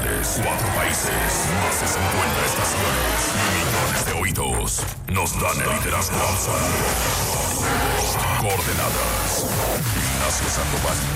nacionales, 4 países, más de 50 estaciones, millones de oídos. Nos dan el liderazgo absoluto. Coordenadas: Ignacio Sandoval,